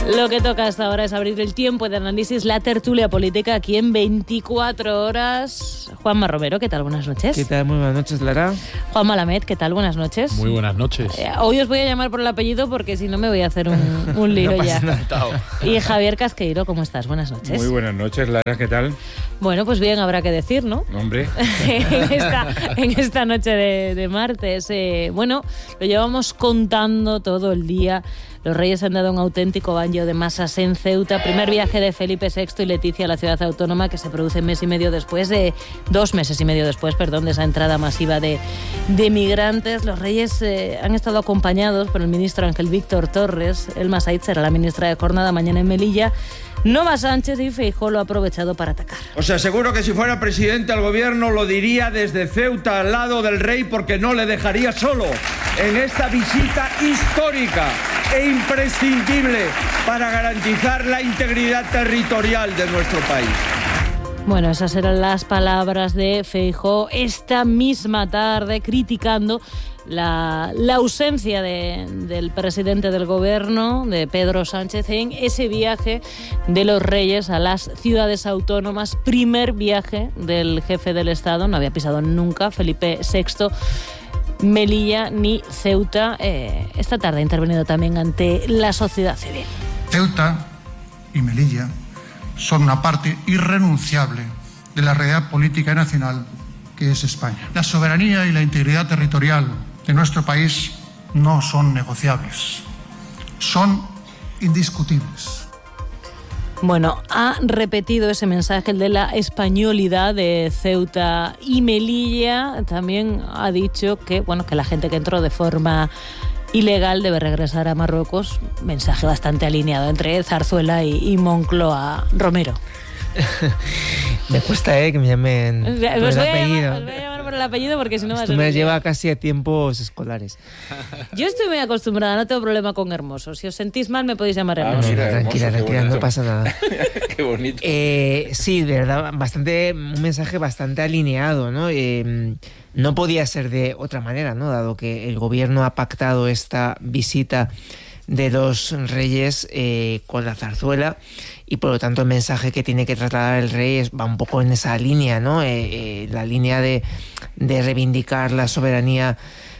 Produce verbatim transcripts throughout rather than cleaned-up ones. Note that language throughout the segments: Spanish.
Lo que toca hasta ahora es abrir el tiempo de análisis, la tertulia política aquí en veinticuatro horas. Juanma Romero, ¿qué tal? Buenas noches. ¿Qué tal? Muy buenas noches, Lara. Juanma Lamet, ¿qué tal? Buenas noches. Muy buenas noches. Eh, hoy os voy a llamar por el apellido porque si no me voy a hacer un, un lío no ya. Nada. Y Javier Casqueiro, ¿cómo estás? Buenas noches. Muy buenas noches, Lara, ¿qué tal? Bueno, pues bien, habrá que decir, ¿no? Hombre. en, esta, en esta noche de, de martes. Eh, bueno, lo llevamos contando todo el día. Los Reyes han dado un auténtico baño de masas en Ceuta. Primer viaje de Felipe sexto y Leticia a la ciudad autónoma, que se produce mes y medio después de... Dos meses y medio después, perdón, de esa entrada masiva de, de migrantes. Los Reyes eh, han estado acompañados por el ministro Ángel Víctor Torres. Elma Said será la ministra de Jornada mañana en Melilla. Nova Sánchez y Feijóo lo ha aprovechado para atacar. Os aseguro que si fuera presidente del gobierno lo diría desde Ceuta al lado del rey, porque no le dejaría solo en esta visita histórica e imprescindible para garantizar la integridad territorial de nuestro país. Bueno, esas eran las palabras de Feijóo esta misma tarde, criticando la, la ausencia de, del presidente del gobierno, de Pedro Sánchez, en ese viaje de los Reyes a las ciudades autónomas. Primer viaje del jefe del Estado, no había pisado nunca Felipe sexto Melilla ni Ceuta. Eh, esta tarde ha intervenido también ante la sociedad civil. Ceuta y Melilla son una parte irrenunciable de la realidad política y nacional que es España. La soberanía y la integridad territorial de nuestro país no son negociables, son indiscutibles. Bueno, ha repetido ese mensaje, el de la españolidad de Ceuta y Melilla. También ha dicho que, bueno, que la gente que entró de forma ilegal debe regresar a Marruecos. Mensaje bastante alineado entre Zarzuela y, y Moncloa. Romero. Me cuesta, ¿eh? Que me llamen por el os voy apellido. Llamar, os voy a llamar por el apellido porque si no va a Esto ser... me lleva casi a tiempos escolares. Yo estoy muy acostumbrada, no tengo problema con Hermoso. Si os sentís mal me podéis llamar Hermoso. Ah, mira, Hermoso, tranquila, tranquila, no pasa nada. Qué bonito. Eh, sí, de verdad, bastante, un mensaje bastante alineado, ¿no? Eh, no podía ser de otra manera, ¿no? Dado que el gobierno ha pactado esta visita de los Reyes eh, con la Zarzuela, y por lo tanto el mensaje que tiene que trasladar el rey es, va un poco en esa línea, ¿no? Eh, eh, la línea de, de reivindicar la soberanía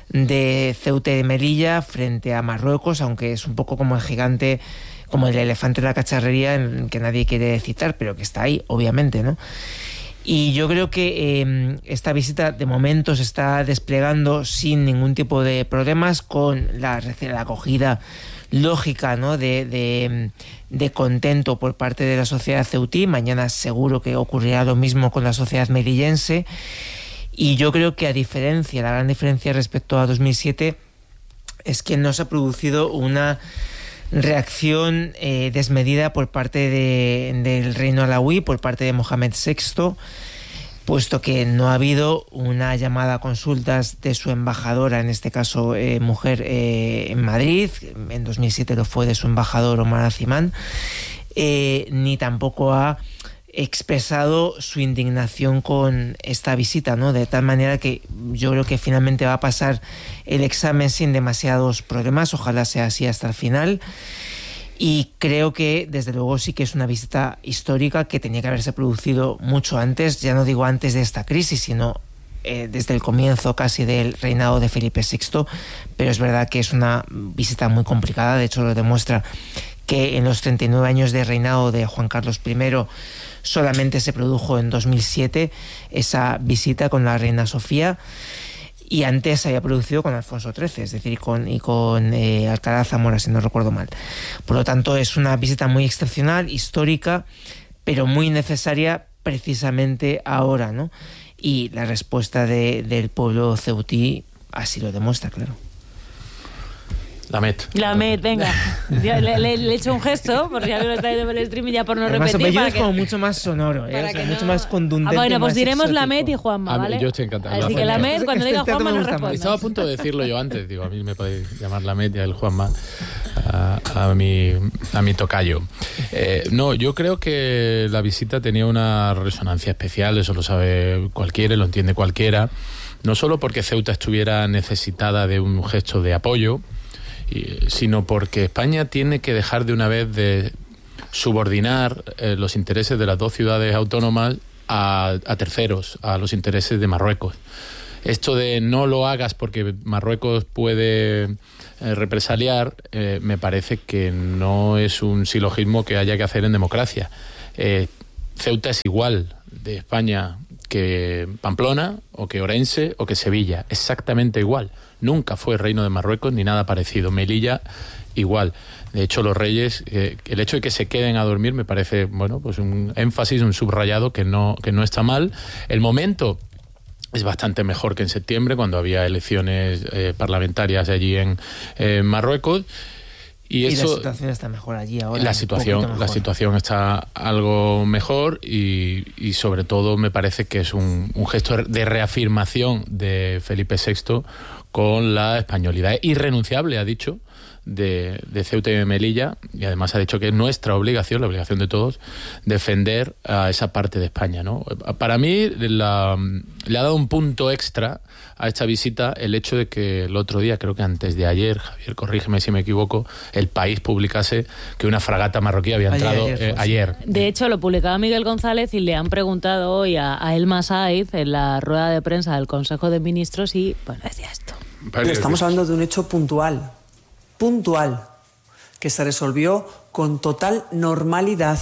de Ceuta y de Melilla frente a Marruecos, aunque es un poco como el gigante, como el elefante de la cacharrería, en que nadie quiere citar, pero que está ahí, obviamente, ¿no? Y yo creo que eh, esta visita de momento se está desplegando sin ningún tipo de problemas, con la, la acogida lógica, ¿no? de, de, de contento por parte de la sociedad ceutí. Mañana seguro que ocurrirá lo mismo con la sociedad melillense. Y yo creo que, a diferencia, la gran diferencia respecto a dos mil siete es que no se ha producido una reacción eh, desmedida por parte de, del reino alauí, por parte de Mohamed sexto, puesto que no ha habido una llamada a consultas de su embajadora, en este caso eh, mujer, eh, en Madrid. En dos mil siete lo fue de su embajador Omar Azimán, eh, ni tampoco ha expresado su indignación con esta visita, ¿no? De tal manera que yo creo que finalmente va a pasar el examen sin demasiados problemas, ojalá sea así hasta el final. Y creo que, desde luego, sí que es una visita histórica que tenía que haberse producido mucho antes, ya no digo antes de esta crisis, sino eh, desde el comienzo casi del reinado de Felipe sexto, pero es verdad que es una visita muy complicada. De hecho, lo demuestra que en los treinta y nueve años de reinado de Juan Carlos primero solamente se produjo en dos mil siete esa visita con la reina Sofía, y antes se había producido con Alfonso trece, es decir, con, y con eh, Alcalá Zamora, si no recuerdo mal. Por lo tanto, es una visita muy excepcional, histórica, pero muy necesaria precisamente ahora, ¿no? Y la respuesta de, del pueblo ceutí así lo demuestra, claro. Lamet. Lamet, venga. Le, le, le he hecho un gesto, porque ya lo está viendo por el stream y ya por no Además, repetir. Además, para es que... como mucho más sonoro, ¿eh? O sea, mucho no... más contundente. Ah, bueno, pues diremos exótico. Lamet y Juanma, ¿vale? A mí, yo estoy encantado. Así que Lamet, cuando diga Juanma, no respondas. Estaba a punto de decirlo yo antes. Digo, a mí me podéis llamar Lamet y a él Juanma, a, a, mi, a mi tocayo. Eh, no, yo creo que la visita tenía una resonancia especial, eso lo sabe cualquiera, lo entiende cualquiera. No solo porque Ceuta estuviera necesitada de un gesto de apoyo, y, sino porque España tiene que dejar de una vez de subordinar eh, los intereses de las dos ciudades autónomas a, a terceros, a los intereses de Marruecos. Esto de no lo hagas porque Marruecos puede eh, represaliar, eh, me parece que no es un silogismo que haya que hacer en democracia. Eh, Ceuta es igual de España que Pamplona, o que Orense, o que Sevilla. Exactamente igual. Nunca fue reino de Marruecos ni nada parecido. Melilla, igual. De hecho, los reyes, eh, el hecho de que se queden a dormir me parece, bueno, pues un énfasis, un subrayado que no, que no está mal. El momento es bastante mejor que en septiembre, cuando había elecciones eh, parlamentarias allí en eh, Marruecos. Y, y eso, la situación está mejor allí ahora. La situación, la situación está algo mejor y, y sobre todo me parece que es un, un gesto de reafirmación de Felipe sexto con la españolidad irrenunciable, ha dicho, de, de Ceuta y de Melilla, y además ha dicho que es nuestra obligación, la obligación de todos, defender a esa parte de España, ¿no? Para mí la, le ha dado un punto extra a esta visita el hecho de que el otro día, creo que antes de ayer, Javier, corrígeme si me equivoco, El País publicase que una fragata marroquí había entrado ayer. ayer, eh, ayer. De hecho, lo publicaba Miguel González y le han preguntado hoy a, a Elma Saiz en la rueda de prensa del Consejo de Ministros y, bueno, decía esto. Pero estamos hablando de un hecho puntual, puntual, que se resolvió con total normalidad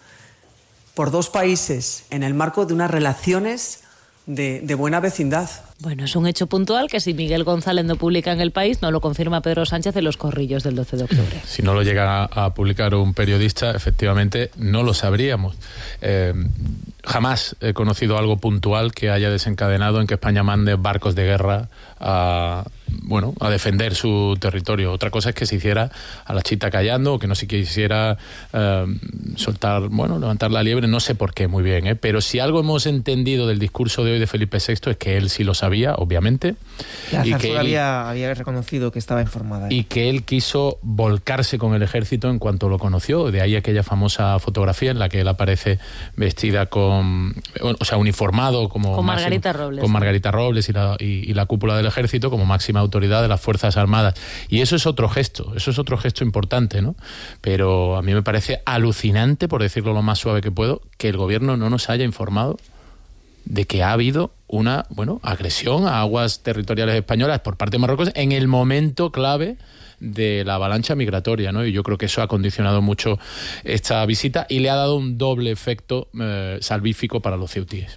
por dos países en el marco de unas relaciones de, de buena vecindad. Bueno, es un hecho puntual que si Miguel González no publica en El País, no lo confirma Pedro Sánchez en los corrillos del doce de octubre. Si no lo llega a, a publicar un periodista, efectivamente no lo sabríamos. Eh, jamás he conocido algo puntual que haya desencadenado en que España mande barcos de guerra a, bueno, a defender su territorio. Otra cosa es que se hiciera a la chita callando o que no se quisiera eh, soltar, bueno, levantar la liebre, no sé por qué muy bien, ¿eh? Pero si algo hemos entendido del discurso de hoy de Felipe sexto es que él sí lo sabía, obviamente. La y que él, había, había reconocido que estaba informada. ¿eh? Y que él quiso volcarse con el ejército en cuanto lo conoció. De ahí aquella famosa fotografía en la que él aparece vestida con, o sea, uniformado como con máximo, Margarita Robles. Con Margarita Robles y la, y, y la cúpula del ejército como máxima autoridad de las Fuerzas Armadas. Y eso es otro gesto, eso es otro gesto importante, ¿no? Pero a mí me parece alucinante, por decirlo lo más suave que puedo, que el gobierno no nos haya informado de que ha habido una, bueno, agresión a aguas territoriales españolas por parte de Marruecos en el momento clave de la avalancha migratoria, ¿no? Y yo creo que eso ha condicionado mucho esta visita y le ha dado un doble efecto eh, salvífico para los ceutíes.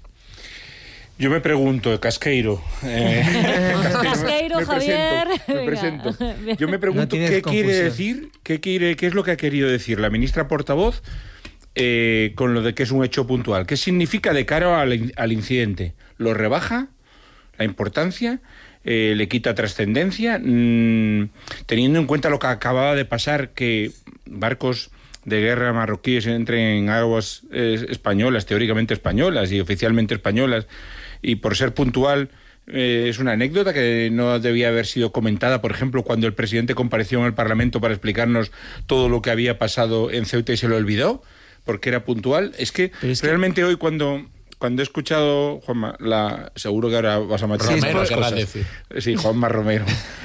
Yo me pregunto, Casqueiro. Eh, Casqueiro, Casqueiro me Javier. Presento, me presento. Yo me pregunto no qué confusión. quiere decir, qué quiere, qué es lo que ha querido decir la ministra portavoz eh, con lo de que es un hecho puntual. ¿Qué significa de cara al, al incidente? ¿Lo rebaja la importancia? Eh, ¿Le quita trascendencia? Mm, teniendo en cuenta lo que acababa de pasar, que barcos de guerra marroquíes entren en aguas eh, españolas, teóricamente españolas y oficialmente españolas, y por ser puntual eh, es una anécdota que no debía haber sido comentada, por ejemplo, cuando el presidente compareció en el Parlamento para explicarnos todo lo que había pasado en Ceuta y se lo olvidó, porque era puntual. Es que es realmente que... hoy cuando... Cuando he escuchado, Juanma, la, seguro que ahora vas a matar Romero, las cosas. Decir. Sí, Juanma Romero.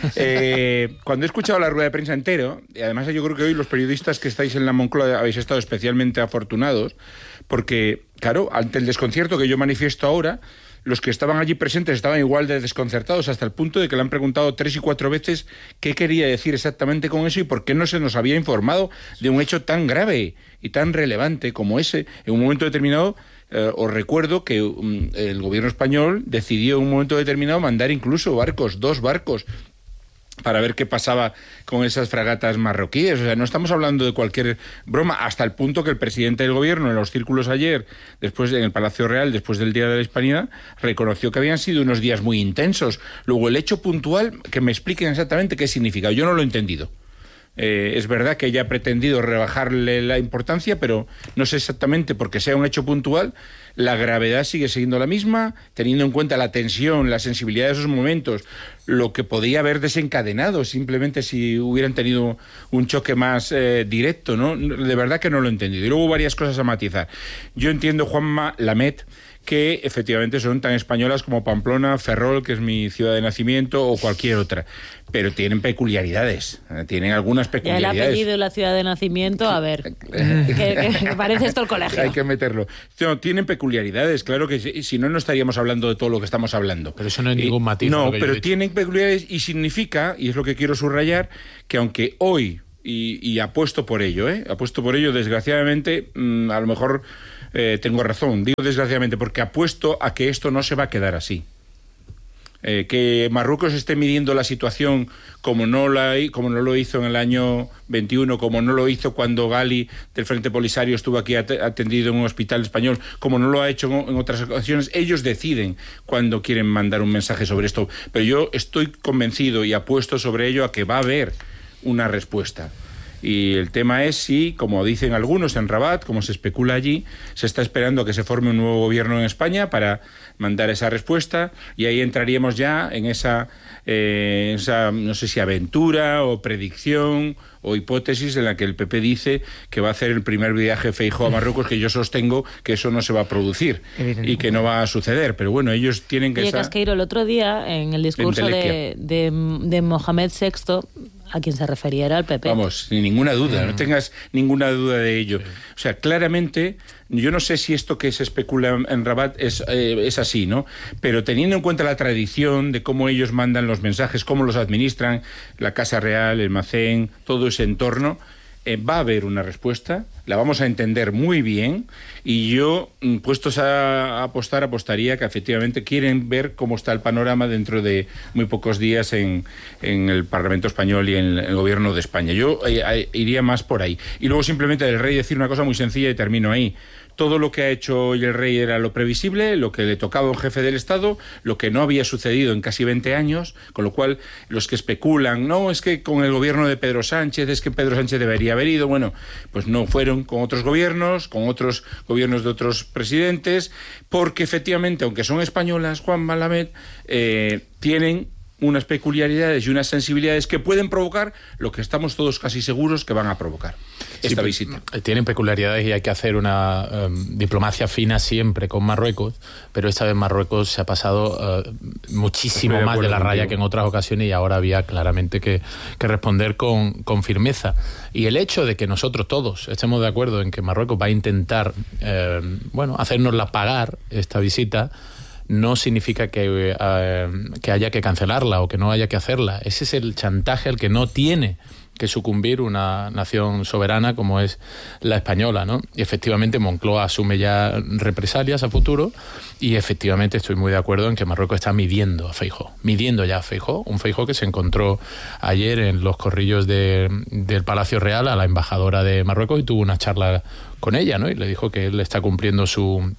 eh, cuando he escuchado la rueda de prensa entero, y además yo creo que hoy los periodistas que estáis en la Moncloa habéis estado especialmente afortunados, porque, claro, ante el desconcierto que yo manifiesto ahora, los que estaban allí presentes estaban igual de desconcertados, hasta el punto de que le han preguntado tres y cuatro veces qué quería decir exactamente con eso y por qué no se nos había informado de un hecho tan grave y tan relevante como ese en un momento determinado. Eh, os recuerdo que um, el gobierno español decidió en un momento determinado mandar incluso barcos, dos barcos, para ver qué pasaba con esas fragatas marroquíes. O sea, no estamos hablando de cualquier broma, hasta el punto que el presidente del gobierno en los círculos ayer, después en el Palacio Real, después del Día de la Hispanidad, reconoció que habían sido unos días muy intensos. Luego, el hecho puntual, que me expliquen exactamente qué significa. Yo no lo he entendido. Eh, es verdad que ella ha pretendido rebajarle la importancia, pero no sé exactamente, porque sea un hecho puntual, la gravedad sigue siendo la misma, teniendo en cuenta la tensión, la sensibilidad de esos momentos, lo que podía haber desencadenado simplemente si hubieran tenido un choque más eh, directo, ¿no? De verdad que no lo he entendido. Y luego varias cosas a matizar. Yo entiendo, Juanma Lamet, que efectivamente son tan españolas como Pamplona, Ferrol, que es mi ciudad de nacimiento, o cualquier otra. Pero tienen peculiaridades, tienen algunas peculiaridades. Ya el apellido y la ciudad de nacimiento, a ver, que, que parece esto el colegio. Hay que meterlo. No, tienen peculiaridades, claro que sí, si no, no estaríamos hablando de todo lo que estamos hablando. Pero eso no es ningún matiz. No, lo que pero yo he dicho. Tienen peculiaridades y significa, y es lo que quiero subrayar, que aunque hoy, y, y apuesto por ello, ¿eh? apuesto por ello, desgraciadamente, mmm, a lo mejor eh, tengo razón, digo desgraciadamente, porque apuesto a que esto no se va a quedar así. Eh, que Marruecos esté midiendo la situación como no, la, como no lo hizo en el año veintiuno, como no lo hizo cuando Gali del Frente Polisario estuvo aquí atendido en un hospital español, como no lo ha hecho en otras ocasiones. Ellos deciden cuando quieren mandar un mensaje sobre esto, pero yo estoy convencido y apuesto sobre ello a que va a haber una respuesta. Y el tema es si, como dicen algunos en Rabat, como se especula allí, se está esperando a que se forme un nuevo gobierno en España para mandar esa respuesta, y ahí entraríamos ya en esa, eh, esa no sé si aventura o predicción o hipótesis en la que el P P dice que va a hacer el primer viaje Feijóo a Marruecos, que yo sostengo que eso no se va a producir y que no va a suceder, pero bueno, ellos tienen que... Oye, esa... Casqueiro, el otro día, en el discurso de, de, de Mohamed sexto, a quien se refería era al P P. Vamos, sin ninguna duda, no tengas ninguna duda de ello. O sea, claramente, yo no sé si esto que se especula en Rabat es, eh, es así, ¿no? Pero teniendo en cuenta la tradición de cómo ellos mandan los mensajes, cómo los administran, la Casa Real, el Macén, todo ese entorno, eh, va a haber una respuesta, la vamos a entender muy bien, y yo, puestos a apostar, apostaría que efectivamente quieren ver cómo está el panorama dentro de muy pocos días en, en el Parlamento Español y en el Gobierno de España. Yo eh, eh, iría más por ahí. Y luego simplemente del rey decir una cosa muy sencilla y termino ahí. Todo lo que ha hecho hoy el rey era lo previsible, lo que le tocaba a un jefe del Estado, lo que no había sucedido en casi veinte años, con lo cual los que especulan, no, es que con el gobierno de Pedro Sánchez, es que Pedro Sánchez debería haber ido, bueno, pues no fueron con otros gobiernos, con otros gobiernos de otros presidentes, porque efectivamente, aunque son españolas, Juan Malamed, eh, tienen unas peculiaridades y unas sensibilidades que pueden provocar lo que estamos todos casi seguros que van a provocar esta sí, visita. Tienen peculiaridades y hay que hacer una um, diplomacia fina siempre con Marruecos, pero esta vez Marruecos se ha pasado uh, muchísimo de más de la raya contigo. Que en otras ocasiones, y ahora había claramente que, que responder con, con firmeza. Y el hecho de que nosotros todos estemos de acuerdo en que Marruecos va a intentar eh, bueno, hacérnosla pagar esta visita, no significa que, uh, que haya que cancelarla o que no haya que hacerla. Ese es el chantaje al que no tiene que sucumbir una nación soberana como es la española, ¿no? Y efectivamente Moncloa asume ya represalias a futuro, y efectivamente estoy muy de acuerdo en que Marruecos está midiendo a Feijóo, midiendo ya a Feijóo, un Feijóo que se encontró ayer en los corrillos de, del Palacio Real a la embajadora de Marruecos y tuvo una charla con ella, ¿no? Y le dijo que él está cumpliendo su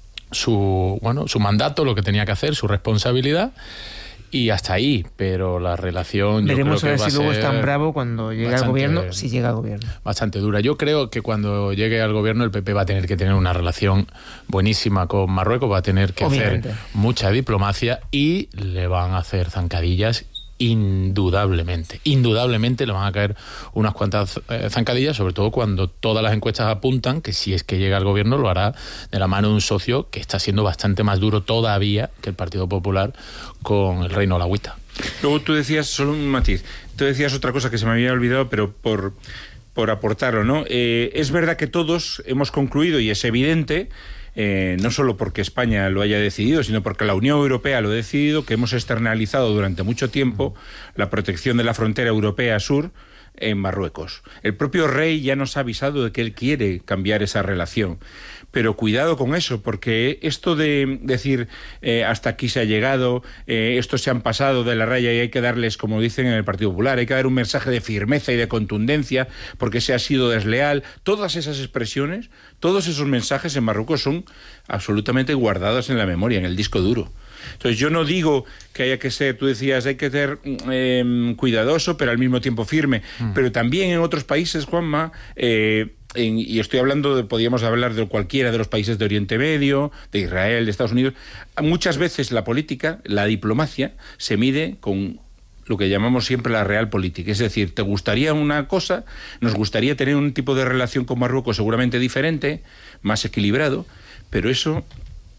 su bueno su mandato, lo que tenía que hacer, su responsabilidad, y hasta ahí, pero la relación veremos yo creo que a ver va si luego a es tan bravo cuando llegue al gobierno, si llega al gobierno. Bastante dura. Yo creo que cuando llegue al gobierno el P P va a tener que tener una relación buenísima con Marruecos, va a tener que Obviamente. hacer mucha diplomacia y le van a hacer zancadillas. Indudablemente, indudablemente le van a caer unas cuantas eh, zancadillas, sobre todo cuando todas las encuestas apuntan que si es que llega al gobierno lo hará de la mano de un socio que está siendo bastante más duro todavía que el Partido Popular con el Reino Alawita. Luego tú decías, solo un matiz, tú decías otra cosa que se me había olvidado, pero por, por aportarlo, ¿no? Eh, es verdad que todos hemos concluido, y es evidente, Eh, no solo porque España lo haya decidido, sino porque la Unión Europea lo ha decidido, que hemos externalizado durante mucho tiempo la protección de la frontera europea sur en Marruecos. El propio rey ya nos ha avisado de que él quiere cambiar esa relación. Pero cuidado con eso, porque esto de decir eh, hasta aquí se ha llegado, eh, estos se han pasado de la raya y hay que darles, como dicen en el Partido Popular, hay que dar un mensaje de firmeza y de contundencia porque se ha sido desleal, todas esas expresiones, todos esos mensajes en Marruecos son absolutamente guardados en la memoria, en el disco duro. Entonces yo no digo que haya que ser, tú decías, hay que ser eh, cuidadoso pero al mismo tiempo firme, mm. pero también en otros países, Juanma, eh, en, y estoy hablando de, podríamos hablar de cualquiera de los países de Oriente Medio, de Israel, de Estados Unidos, muchas veces la política, la diplomacia, se mide con lo que llamamos siempre la realpolitik, es decir, te gustaría una cosa, nos gustaría tener un tipo de relación con Marruecos seguramente diferente, más equilibrado, pero eso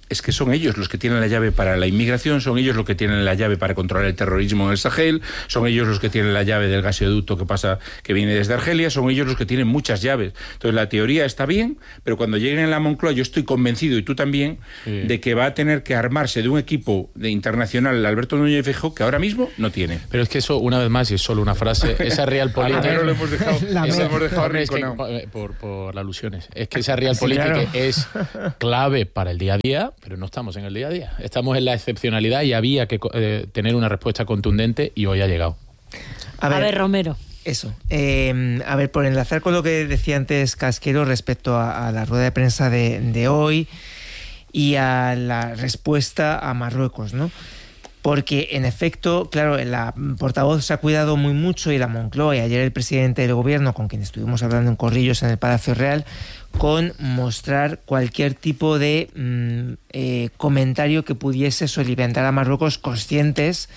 es que son ellos los que tienen la llave para la inmigración, son ellos los que tienen la llave para controlar el terrorismo en el Sahel, son ellos los que tienen la llave del gasoducto que pasa, que viene desde Argelia, son ellos los que tienen muchas llaves. Entonces la teoría está bien, pero cuando lleguen a la Moncloa yo estoy convencido, y tú también, sí, de que va a tener que armarse de un equipo de internacional, Alberto Núñez Feijóo, que ahora mismo no tiene. Pero es que eso, una vez más, y es solo una frase, esa realpolitik... Ahora lo hemos dejado, esa, hemos dejado es que, por, por las alusiones. Es que esa realpolitik, sí, claro, es clave para el día a día, pero no estamos en el día a día. Estamos en la excepcionalidad y había que eh, tener una respuesta contundente y hoy ha llegado. A ver, a ver Romero. Eso. Eh, a ver, por enlazar con lo que decía antes Casquero respecto a, a la rueda de prensa de, de hoy y a la respuesta a Marruecos, ¿no? Porque, en efecto, claro, la portavoz se ha cuidado muy mucho, y la Moncloa, y ayer el presidente del gobierno, con quien estuvimos hablando en Corrillos, en el Palacio Real, con mostrar cualquier tipo de mmm, eh, comentario que pudiese soliviantar a Marruecos, conscientes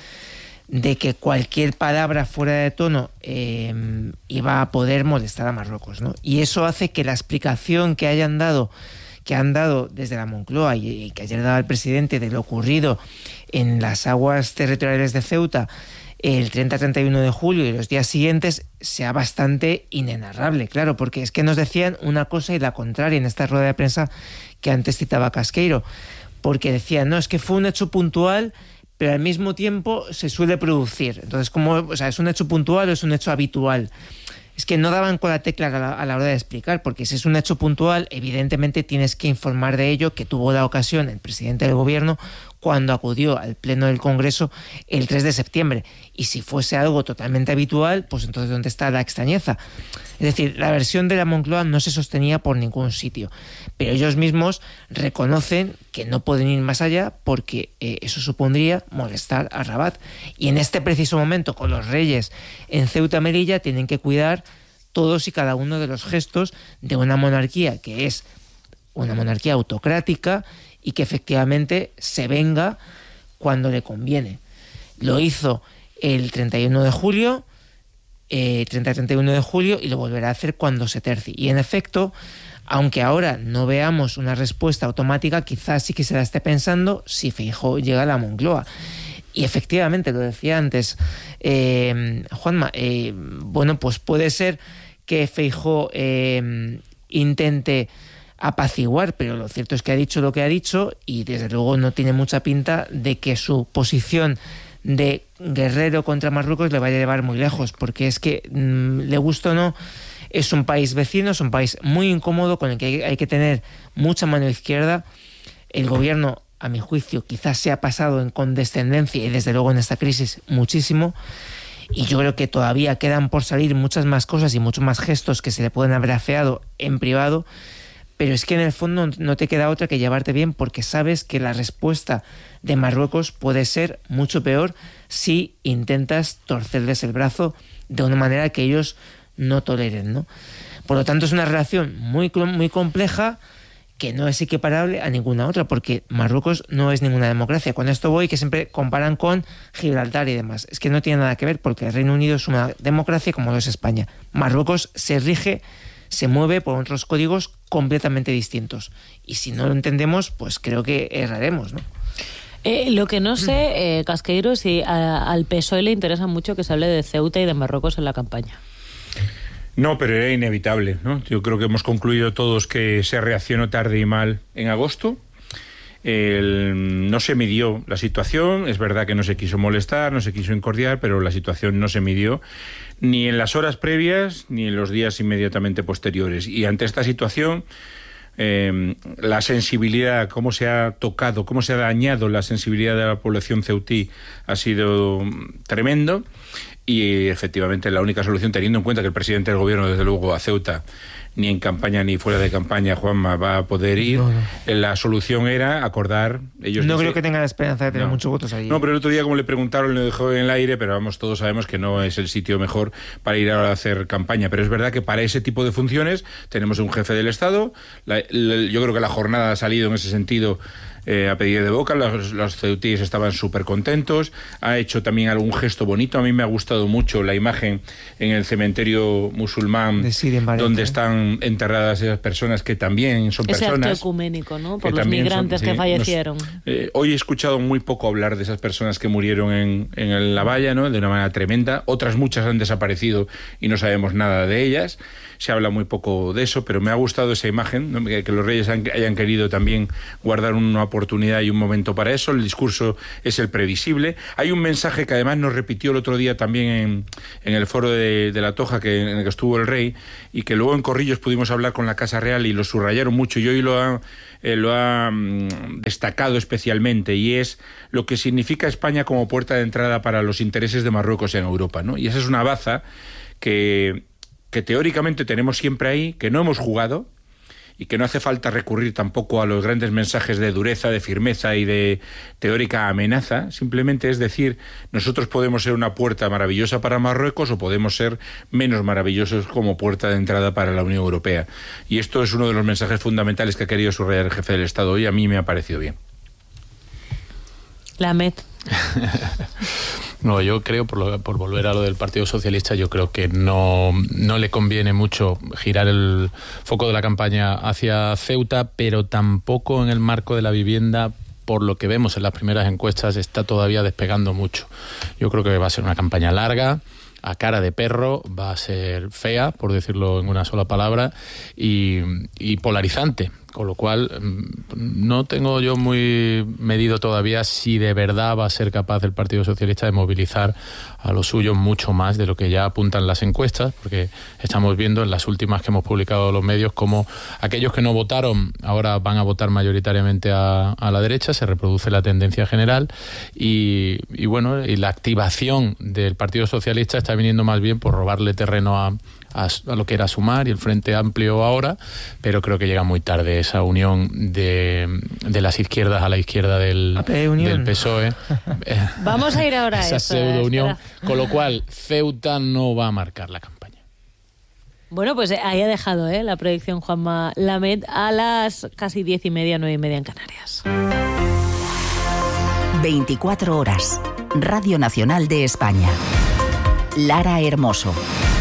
de que cualquier palabra fuera de tono eh, iba a poder molestar a Marruecos, ¿no? Y eso hace que la explicación que hayan dado, que han dado desde la Moncloa y, y que ayer daba el presidente de lo ocurrido en las aguas territoriales de Ceuta el treinta a treinta y uno de julio y los días siguientes, sea bastante inenarrable, claro, porque es que nos decían una cosa y la contraria en esta rueda de prensa que antes citaba Casqueiro, porque decían, no, es que fue un hecho puntual, pero al mismo tiempo se suele producir. Entonces, ¿cómo, o sea, ¿es un hecho puntual o es un hecho habitual? Es que no daban con la tecla a la, a la hora de explicar, porque si es un hecho puntual, evidentemente tienes que informar de ello, que tuvo la ocasión el presidente del gobierno cuando acudió al pleno del Congreso el tres de septiembre. Y si fuese algo totalmente habitual, pues entonces ¿dónde está la extrañeza? Es decir, la versión de la Moncloa no se sostenía por ningún sitio, pero ellos mismos reconocen que no pueden ir más allá porque eh, eso supondría molestar a Rabat. Y en este preciso momento, con los reyes en Ceuta y Melilla, tienen que cuidar todos y cada uno de los gestos de una monarquía que es una monarquía autocrática y que efectivamente se venga cuando le conviene. Lo hizo el treinta y uno de julio, eh, treinta y treinta y uno de julio, y lo volverá a hacer cuando se tercie. Y en efecto, aunque ahora no veamos una respuesta automática, quizás sí que se la esté pensando si Feijóo llega a la Moncloa. Y efectivamente, lo decía antes eh, Juanma, eh, bueno, pues puede ser que Feijóo eh, intente apaciguar, pero lo cierto es que ha dicho lo que ha dicho y desde luego no tiene mucha pinta de que su posición de guerrero contra Marruecos le vaya a llevar muy lejos, porque es que, mmm, le gusta o no, es un país vecino, es un país muy incómodo con el que hay, hay que tener mucha mano izquierda. El gobierno, a mi juicio, quizás se ha pasado en condescendencia y desde luego en esta crisis muchísimo, y yo creo que todavía quedan por salir muchas más cosas y muchos más gestos que se le pueden haber afeado en privado. Pero es que en el fondo no te queda otra que llevarte bien, porque sabes que la respuesta de Marruecos puede ser mucho peor si intentas torcerles el brazo de una manera que ellos no toleren, ¿no? Por lo tanto, es una relación muy, muy compleja que no es equiparable a ninguna otra, porque Marruecos no es ninguna democracia. Con esto voy que siempre comparan con Gibraltar y demás. Es que no tiene nada que ver, porque el Reino Unido es una democracia como lo es España. Marruecos se rige, se mueve por otros códigos completamente distintos. Y si no lo entendemos, pues creo que erraremos, ¿no? Eh, lo que no sé, eh, Casqueiro, es si a, al P S O E le interesa mucho que se hable de Ceuta y de Marruecos en la campaña. No, pero era inevitable, ¿no? Yo creo que hemos concluido todos que se reaccionó tarde y mal en agosto. El, no se midió la situación, es verdad que no se quiso molestar, no se quiso incordiar, pero la situación no se midió ni en las horas previas ni en los días inmediatamente posteriores. Y ante esta situación, eh, la sensibilidad, cómo se ha tocado, cómo se ha dañado la sensibilidad de la población ceutí ha sido tremendo. Y efectivamente la única solución, teniendo en cuenta que el presidente del gobierno, desde luego, a Ceuta, ni en campaña ni fuera de campaña, Juanma, va a poder ir, no, no. La solución era acordar. Ellos no dicen, creo que tenga la esperanza de tener no. muchos votos allí. No, pero el otro día, como le preguntaron, lo dejó en el aire, pero vamos, todos sabemos que no es el sitio mejor para ir a hacer campaña. Pero es verdad que para ese tipo de funciones tenemos un jefe del Estado. La, la, yo creo que la jornada ha salido en ese sentido Eh, a pedir de boca, los, los ceutíes estaban súper contentos, ha hecho también algún gesto bonito. A mí me ha gustado mucho la imagen en el cementerio musulmán Sidi en Baret, donde ¿eh? están están enterradas esas personas que también son Ese personas. Ese acto ecuménico, ¿no? Por los migrantes son, que sí, fallecieron. Nos, eh, hoy he escuchado muy poco hablar de esas personas que murieron en, en la valla, ¿no? De una manera tremenda. Otras muchas han desaparecido y no sabemos nada de ellas. Se habla muy poco de eso, pero me ha gustado esa imagen, ¿no? que, que los reyes han, hayan querido también guardar una oportunidad y un momento para eso. El discurso es el previsible. Hay un mensaje que además nos repitió el otro día también en, en el foro de, de La Toja, que, en el que estuvo el rey, y que luego en Corrillos pudimos hablar con la Casa Real y lo subrayaron mucho, y hoy lo ha, eh, lo ha mm, destacado especialmente, y es lo que significa España como puerta de entrada para los intereses de Marruecos en Europa, ¿no? Y esa es una baza que... que teóricamente tenemos siempre ahí, que no hemos jugado y que no hace falta recurrir tampoco a los grandes mensajes de dureza, de firmeza y de teórica amenaza. Simplemente es decir, nosotros podemos ser una puerta maravillosa para Marruecos o podemos ser menos maravillosos como puerta de entrada para la Unión Europea. Y esto es uno de los mensajes fundamentales que ha querido subrayar el jefe del Estado hoy. A mí me ha parecido bien. Lamed. No, yo creo, por, lo, por volver a lo del Partido Socialista, yo creo que no, no le conviene mucho girar el foco de la campaña hacia Ceuta, pero tampoco en el marco de la vivienda, por lo que vemos en las primeras encuestas, está todavía despegando mucho. Yo creo que va a ser una campaña larga, a cara de perro, va a ser fea, por decirlo en una sola palabra, y, y polarizante. Con lo cual, no tengo yo muy medido todavía si de verdad va a ser capaz el Partido Socialista de movilizar a los suyos mucho más de lo que ya apuntan las encuestas, porque estamos viendo en las últimas que hemos publicado los medios cómo aquellos que no votaron ahora van a votar mayoritariamente a, a la derecha, se reproduce la tendencia general y, y bueno, y la activación del Partido Socialista está viniendo más bien por robarle terreno a A, a lo que era Sumar y el Frente Amplio ahora, pero creo que llega muy tarde esa unión de, de las izquierdas a la izquierda del, del P S O E. Vamos a ir ahora a esa eso. pseudo unión, con lo cual Ceuta no va a marcar la campaña. Bueno, pues ahí ha dejado ¿eh? la predicción Juanma Lamed a las casi diez y media, nueve y media en Canarias. veinticuatro horas. Radio Nacional de España. Lara Hermoso.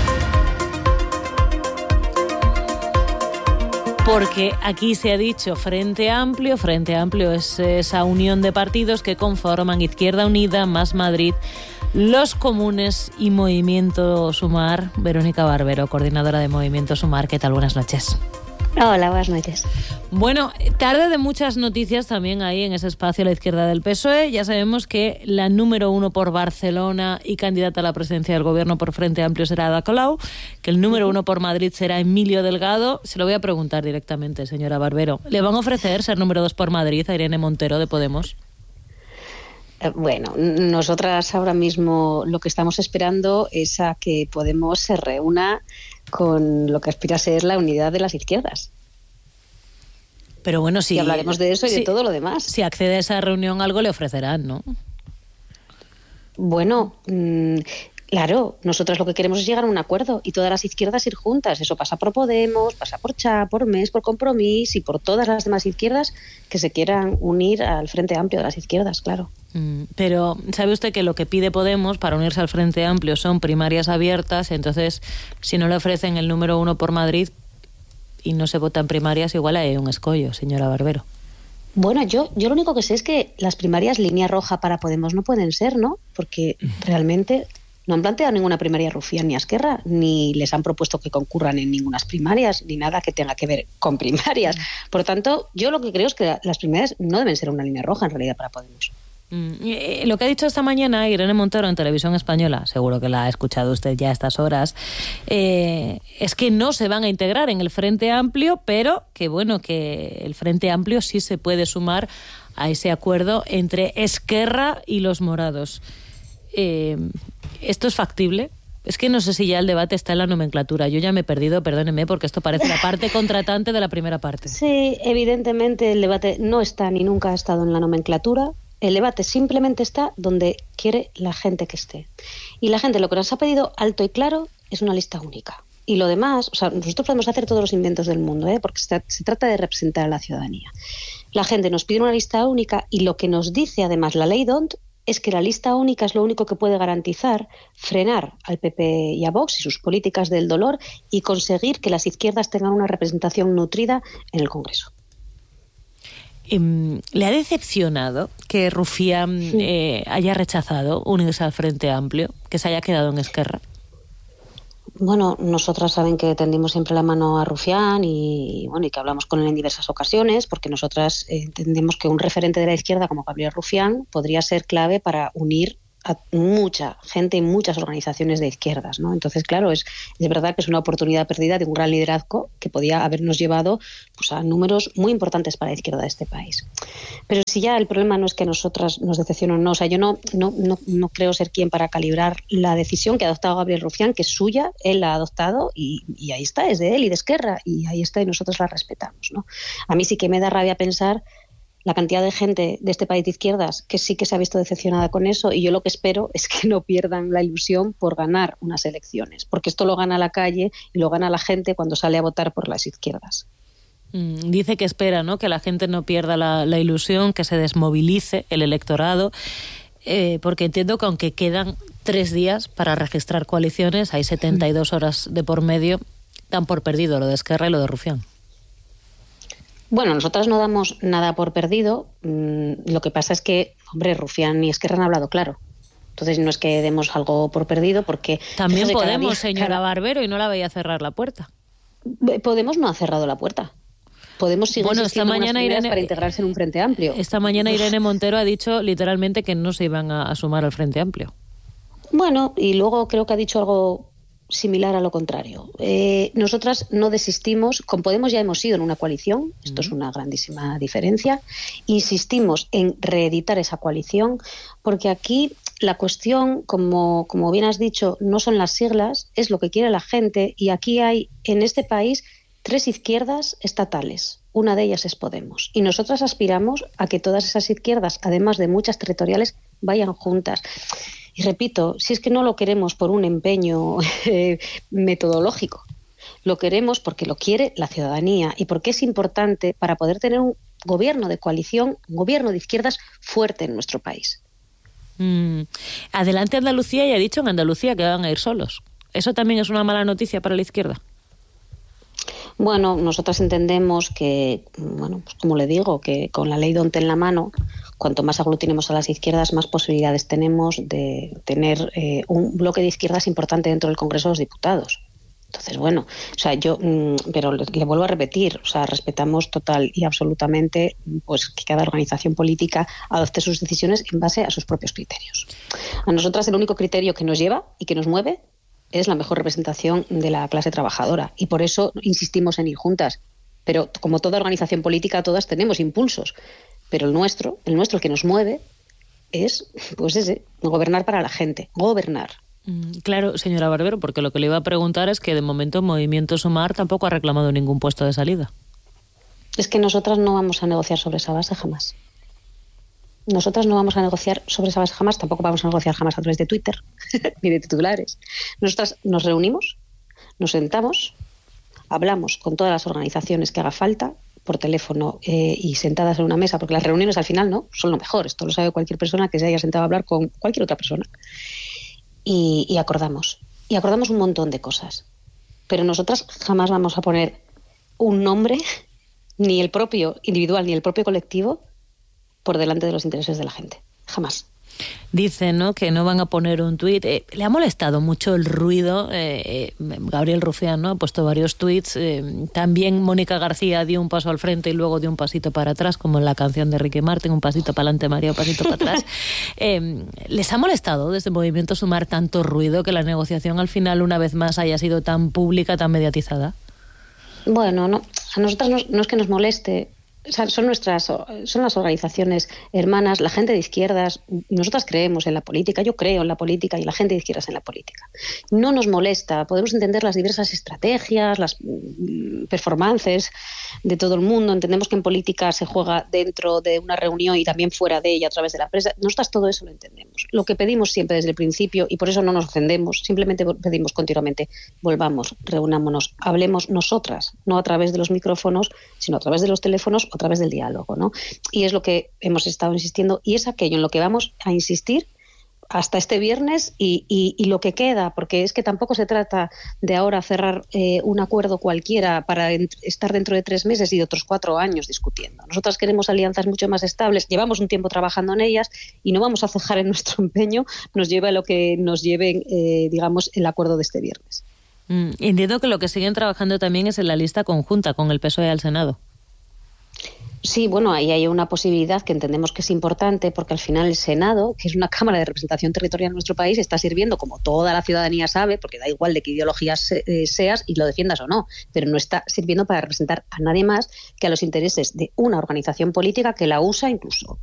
Porque aquí se ha dicho Frente Amplio. Frente Amplio es esa unión de partidos que conforman Izquierda Unida, Más Madrid, Los Comunes y Movimiento Sumar. Verónica Barbero, coordinadora de Movimiento Sumar. ¿Qué tal? Buenas noches. Hola, buenas noches. Bueno, tarde de muchas noticias también ahí en ese espacio a la izquierda del P S O E. Ya sabemos que la número uno por Barcelona y candidata a la presidencia del gobierno por Frente Amplio será Ada Colau, que el número uno por Madrid será Emilio Delgado. Se lo voy a preguntar directamente, señora Barbero. ¿Le van a ofrecer ser número dos por Madrid a Irene Montero de Podemos? Bueno, nosotras ahora mismo lo que estamos esperando es a que Podemos se reúna con lo que aspira a ser la unidad de las izquierdas. Pero bueno, sí. Y hablaremos de eso y sí, de todo lo demás. Si accede a esa reunión, algo le ofrecerán, ¿no? Bueno, mmm, claro, nosotros lo que queremos es llegar a un acuerdo y todas las izquierdas ir juntas. Eso pasa por Podemos, pasa por C H A, por M E S, por Compromís y por todas las demás izquierdas que se quieran unir al Frente Amplio de las izquierdas, claro. Pero ¿sabe usted que lo que pide Podemos para unirse al Frente Amplio son primarias abiertas? Entonces, si no le ofrecen el número uno por Madrid y no se vota en primarias, igual hay un escollo, señora Barbero. Bueno, yo, yo lo único que sé es que las primarias línea roja para Podemos no pueden ser, ¿no? Porque realmente no han planteado ninguna primaria Rufián ni a Esquerra, ni les han propuesto que concurran en ninguna primarias, ni nada que tenga que ver con primarias. Por lo tanto, yo lo que creo es que las primarias no deben ser una línea roja en realidad para Podemos. Mm, lo que ha dicho esta mañana Irene Montero en Televisión Española, seguro que la ha escuchado usted ya a estas horas, eh, es que no se van a integrar en el Frente Amplio, pero que bueno, que el Frente Amplio sí se puede sumar a ese acuerdo entre Esquerra y los morados. Eh, ¿Esto es factible? Es que no sé si ya el debate está en la nomenclatura. Yo ya me he perdido, perdóneme, porque esto parece la parte contratante de la primera parte. Sí, evidentemente el debate no está ni nunca ha estado en la nomenclatura. El debate simplemente está donde quiere la gente que esté. Y la gente lo que nos ha pedido alto y claro es una lista única. Y lo demás, o sea, nosotros podemos hacer todos los inventos del mundo, ¿eh? Porque se, se trata de representar a la ciudadanía. La gente nos pide una lista única y lo que nos dice además la ley D O N T es que la lista única es lo único que puede garantizar frenar al P P y a Vox y sus políticas del dolor y conseguir que las izquierdas tengan una representación nutrida en el Congreso. ¿Le ha decepcionado que Rufián Sí. eh, haya rechazado unirse al Frente Amplio, que se haya quedado en Esquerra? Bueno, nosotras saben que tendimos siempre la mano a Rufián y, bueno, y que hablamos con él en diversas ocasiones, porque nosotras eh, entendemos que un referente de la izquierda como Gabriel Rufián podría ser clave para unir a mucha gente y muchas organizaciones de izquierdas, ¿no? Entonces, claro, es, es verdad que es una oportunidad perdida de un gran liderazgo que podía habernos llevado, pues, a números muy importantes para la izquierda de este país. Pero si ya el problema no es que a nosotras nos decepcione o no, o sea, yo no, no, no, no creo ser quien para calibrar la decisión que ha adoptado Gabriel Rufián, que es suya, él la ha adoptado y, y ahí está, es de él y de Esquerra, y ahí está y nosotros la respetamos, ¿no? A mí sí que me da rabia pensar la cantidad de gente de este país de izquierdas que sí que se ha visto decepcionada con eso, y yo lo que espero es que no pierdan la ilusión por ganar unas elecciones, porque esto lo gana la calle y lo gana la gente cuando sale a votar por las izquierdas. Mm, dice que espera, ¿no?, que la gente no pierda la, la ilusión, que se desmovilice el electorado, eh, porque entiendo que aunque quedan tres días para registrar coaliciones, hay setenta y dos horas de por medio, dan por perdido lo de Esquerra y lo de Rufián. Bueno, nosotras no damos nada por perdido. Lo que pasa es que, hombre, Rufián y Esquerra han hablado claro. Entonces no es que demos algo por perdido, porque... También fíjate, cada Podemos, día- señora cada- Barbero, y no la veía cerrar la puerta. Podemos no ha cerrado la puerta. Podemos seguir Bueno, esta insistiendo en unas mañana primeras Irene- para integrarse en un frente amplio. Esta mañana Irene Montero ha dicho literalmente que no se iban a, a sumar al Frente Amplio. Bueno, y luego creo que ha dicho algo similar a lo contrario. Eh, nosotras no desistimos, con Podemos ya hemos sido en una coalición, esto es una grandísima diferencia, insistimos en reeditar esa coalición, porque aquí la cuestión, como, como bien has dicho, no son las siglas, es lo que quiere la gente, y aquí hay en este país tres izquierdas estatales. Una de ellas es Podemos. Y nosotras aspiramos a que todas esas izquierdas, además de muchas territoriales, vayan juntas. Y repito, si es que no lo queremos por un empeño eh, metodológico, lo queremos porque lo quiere la ciudadanía y porque es importante para poder tener un gobierno de coalición, un gobierno de izquierdas fuerte en nuestro país. Mm. Adelante Andalucía ya ha dicho en Andalucía que van a ir solos. ¿Eso también es una mala noticia para la izquierda? Bueno, nosotras entendemos que, bueno, pues como le digo, que con la ley Donte en la mano, cuanto más aglutinemos a las izquierdas, más posibilidades tenemos de tener eh, un bloque de izquierdas importante dentro del Congreso de los Diputados. Entonces, bueno, o sea, yo, mmm, pero le, le vuelvo a repetir, o sea, respetamos total y absolutamente, pues, que cada organización política adopte sus decisiones en base a sus propios criterios. A nosotras el único criterio que nos lleva y que nos mueve es la mejor representación de la clase trabajadora, y por eso insistimos en ir juntas. Pero como toda organización política, todas tenemos impulsos, pero el nuestro, el nuestro el que nos mueve es, pues ese, gobernar para la gente, gobernar. Mm, claro, señora Barbero, porque lo que le iba a preguntar es que de momento Movimiento Sumar tampoco ha reclamado ningún puesto de salida. Es que nosotras no vamos a negociar sobre esa base jamás. Nosotras no vamos a negociar sobre esa base jamás, tampoco vamos a negociar jamás a través de Twitter ni de titulares. Nosotras nos reunimos, nos sentamos, hablamos con todas las organizaciones que haga falta, por teléfono eh, y sentadas en una mesa, porque las reuniones al final no son lo mejor, esto lo sabe cualquier persona que se haya sentado a hablar con cualquier otra persona. Y, y acordamos, y acordamos un montón de cosas. Pero nosotras jamás vamos a poner un nombre, ni el propio individual, ni el propio colectivo, por delante de los intereses de la gente. Jamás. Dicen, ¿no?, que no van a poner un tuit. Eh, ¿Le ha molestado mucho el ruido? Eh, eh, Gabriel Rufián, ¿no?, ha puesto varios tuits. Eh, también Mónica García dio un paso al frente y luego dio un pasito para atrás, como en la canción de Ricky Martin, un pasito para adelante María, un pasito para atrás. Eh, ¿Les ha molestado desde Movimiento Sumar tanto ruido, que la negociación al final, una vez más, haya sido tan pública, tan mediatizada? Bueno, no, a nosotras no, no es que nos moleste. O sea, son nuestras, son las organizaciones hermanas, la gente de izquierdas. Nosotras creemos en la política, yo creo en la política y la gente de izquierdas en la política. No nos molesta, podemos entender las diversas estrategias, las performances de todo el mundo. Entendemos que en política se juega dentro de una reunión y también fuera de ella a través de la prensa. Nosotras todo eso lo entendemos. Lo que pedimos siempre desde el principio, y por eso no nos ofendemos, simplemente pedimos continuamente: volvamos, reunámonos, hablemos nosotras, no a través de los micrófonos, sino a través de los teléfonos, a través del diálogo, ¿no? Y es lo que hemos estado insistiendo y es aquello en lo que vamos a insistir hasta este viernes y, y, y lo que queda, porque es que tampoco se trata de ahora cerrar eh, un acuerdo cualquiera para ent- estar dentro de tres meses y de otros cuatro años discutiendo. Nosotras queremos alianzas mucho más estables, llevamos un tiempo trabajando en ellas y no vamos a cejar en nuestro empeño, nos lleva a lo que nos lleve, eh, digamos, el acuerdo de este viernes. Mm, entiendo que lo que siguen trabajando también es en la lista conjunta con el P S O E al Senado. Sí, bueno, ahí hay una posibilidad que entendemos que es importante porque al final el Senado, que es una Cámara de Representación Territorial en nuestro país, está sirviendo, como toda la ciudadanía sabe, porque da igual de qué ideología eh, seas y lo defiendas o no, pero no está sirviendo para representar a nadie más que a los intereses de una organización política que la usa incluso